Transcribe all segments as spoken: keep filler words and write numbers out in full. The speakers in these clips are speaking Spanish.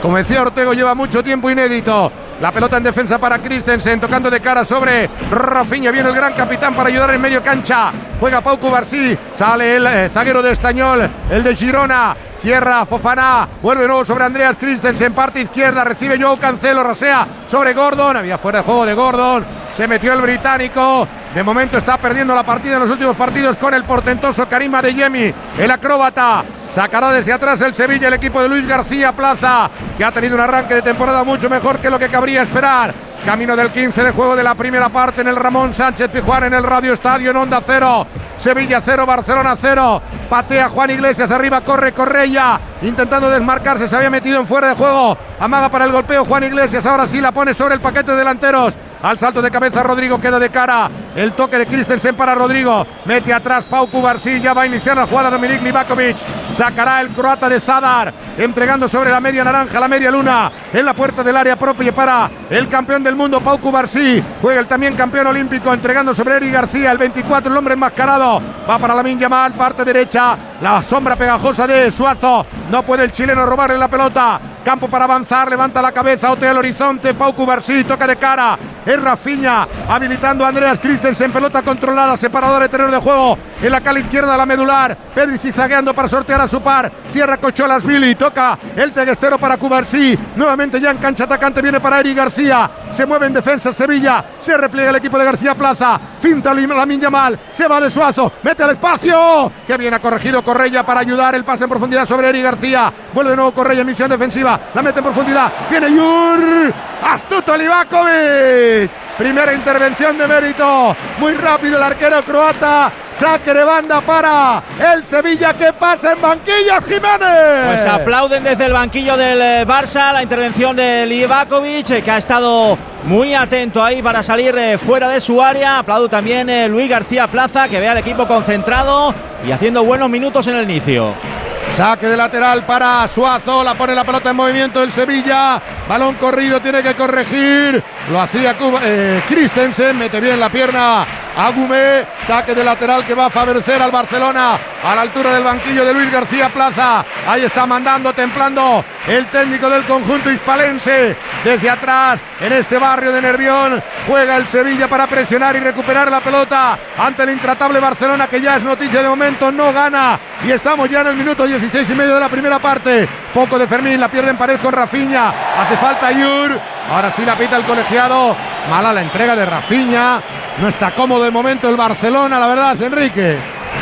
Como decía Ortego, lleva mucho tiempo inédito. La pelota en defensa para Christensen, tocando de cara sobre Rafinha. Viene el gran capitán para ayudar en medio cancha. Juega Pau Cubarsí, sale el eh, zaguero de Estañol, el de Girona. Cierra Fofana, vuelve de nuevo sobre Andreas Christensen, parte izquierda, recibe Joao Cancelo, rasea sobre Gordon. Había fuera de juego de Gordon, se metió el británico. De momento está perdiendo la partida en los últimos partidos con el portentoso Karim Adeyemi, el acróbata. Sacará desde atrás el Sevilla, el equipo de Luis García Plaza, que ha tenido un arranque de temporada mucho mejor que lo que cabría esperar. Camino del quince de juego de la primera parte en el Ramón Sánchez Pizjuán, en el Radio Estadio, en Onda Cero. Sevilla cero, Barcelona cero. Patea Juan Iglesias, arriba corre Correia, intentando desmarcarse, se había metido en fuera de juego. Amaga para el golpeo Juan Iglesias, ahora sí la pone sobre el paquete de delanteros. Al salto de cabeza Rodrigo, queda de cara. El toque de Christensen para Rodrigo. Mete atrás Pau Cubarsí, ya va a iniciar la jugada Dominik Livakovic. Sacará el croata de Zadar, entregando sobre la media naranja, la media luna, en la puerta del área propia para el campeón del mundo Pau Cubarsí. Juega el también campeón olímpico, entregando sobre Eric García, el veinticuatro, el hombre enmascarado. Va para Lamine Yamal, parte derecha, la sombra pegajosa de Suazo. No puede el chileno robarle la pelota. Campo para avanzar, levanta la cabeza, otea el horizonte, Pau Cubarsí, toca de cara, es Rafinha, habilitando a Andreas Christensen, pelota controlada, separador de terreno de juego, en la cala izquierda la medular, Pedri zagueando para sortear a su par, cierra Cocholas Billy, toca el teguestero para Cubarsí, nuevamente ya en cancha atacante, viene para Eric García, se mueve en defensa Sevilla, se repliega el equipo de García Plaza, finta Lamine Yamal, se va de Suazo, mete al espacio, que bien ha corregido Correia para ayudar, el pase en profundidad sobre Eric García, vuelve de nuevo Correia en misión defensiva, la mete en profundidad, viene Yur, astuto Livakovic, primera intervención de mérito, muy rápido el arquero croata, saque de banda para el Sevilla, que pasa en banquillo Jiménez. Pues aplauden desde el banquillo del Barça la intervención de Livakovic, que ha estado muy atento ahí para salir fuera de su área. Aplaudo también Luis García Plaza, que ve al equipo concentrado y haciendo buenos minutos en el inicio. Saque de lateral para Suazo, la pone la pelota en movimiento el Sevilla, balón corrido, tiene que corregir, lo hacía Cuba, eh, Christensen, mete bien la pierna Agumé, saque de lateral que va a favorecer al Barcelona a la altura del banquillo de Luis García Plaza. Ahí está mandando, templando el técnico del conjunto hispalense. Desde atrás, en este barrio de Nervión, juega el Sevilla para presionar y recuperar la pelota ante el intratable Barcelona, que ya es noticia de momento, no gana. Y estamos ya en el minuto dieciséis y medio de la primera parte. Poco de Fermín, la pierde en pared con Rafinha. Hace falta Yur. Ahora sí la pita el colegiado. Mala la entrega de Rafinha. No está cómodo de momento el Barcelona, la verdad, Enrique.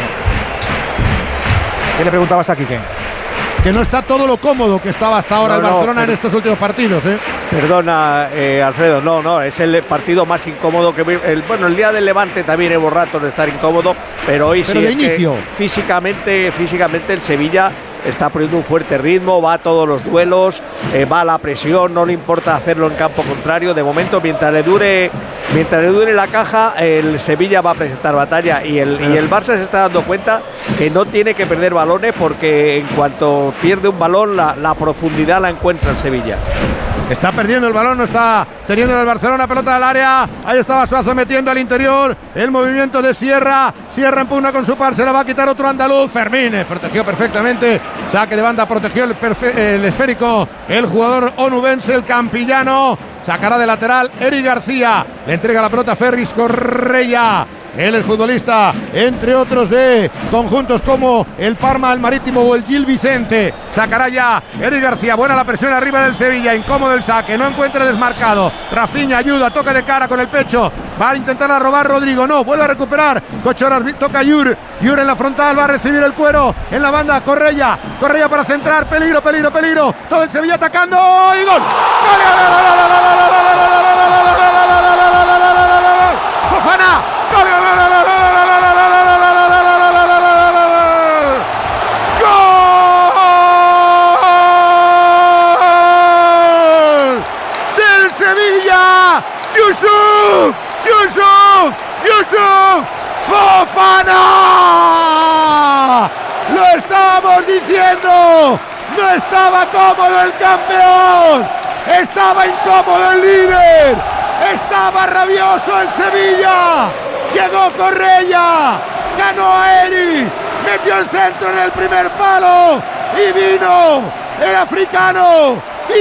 ¿Qué le preguntabas a Quique? Que no está todo lo cómodo que estaba hasta ahora no, el Barcelona no, pero, en estos últimos partidos, ¿eh? Perdona, eh, Alfredo, no, no, es el partido más incómodo que el, bueno, el día del Levante también hubo ratos de estar incómodo, pero hoy pero sí de es inicio. Que físicamente, físicamente el Sevilla está poniendo un fuerte ritmo, va a todos los duelos, eh, va a la presión, no le importa hacerlo en campo contrario. De momento, mientras le dure, mientras le dure la caja, el Sevilla va a presentar batalla y el, y el Barça se está dando cuenta que no tiene que perder balones, porque en cuanto pierde un balón, la, la profundidad la encuentra el Sevilla. Está perdiendo el balón, no está teniendo el Barcelona, pelota del área. Ahí estaba Suazo metiendo al interior. El movimiento de Sierra. Sierra empuna con su par, se la va a quitar otro andaluz. Fermín protegió perfectamente. Saque de banda, protegió el, el esférico. El jugador onubense, el campillano. Sacará de lateral Eric García. Le entrega la pelota a Ferris Correia. Él es futbolista, entre otros, de conjuntos como el Parma, el Marítimo o el Gil Vicente. Sacará ya Eric García, buena la presión arriba del Sevilla, incómodo el saque, no encuentra desmarcado. Rafinha ayuda, toca de cara con el pecho, va a intentar a robar Rodrigo, no, vuelve a recuperar. Cochoras, toca Yur, Yur en la frontal, va a recibir el cuero, en la banda Correia, Correia para centrar, peligro, peligro, peligro, todo el Sevilla atacando, y gol. Fofana. ¡Gol! ¡Del Sevilla! ¡Yusuf! ¡Yusuf! ¡Yusuf! ¡Fofana! ¡Lo estábamos diciendo! ¡No estaba cómodo el campeón! ¡Estaba incómodo el líder! ¡Estaba rabioso el Sevilla! Llegó Correia, ganó a Eri, metió el centro en el primer palo y vino el africano